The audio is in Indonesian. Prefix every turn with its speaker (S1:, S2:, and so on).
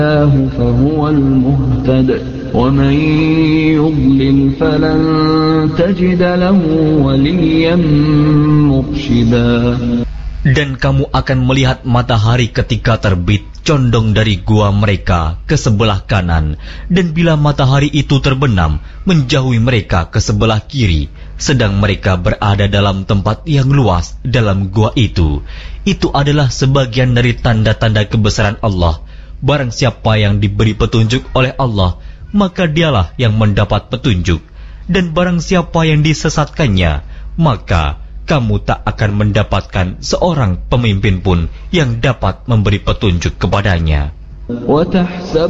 S1: فهو المهتد ومن يضلل فلن تجد له وليا مرشدا.
S2: Dan kamu akan melihat matahari ketika terbit condong dari gua mereka ke sebelah kanan, dan bila matahari itu terbenam menjauhi mereka ke sebelah kiri, sedang mereka berada dalam tempat yang luas dalam gua itu. Itu adalah sebagian dari tanda-tanda kebesaran Allah. Barang siapa yang diberi petunjuk oleh Allah, maka dialah yang mendapat petunjuk, dan barang siapa yang disesatkannya, maka kamu tak akan mendapatkan seorang pemimpin pun yang dapat memberi petunjuk kepadanya.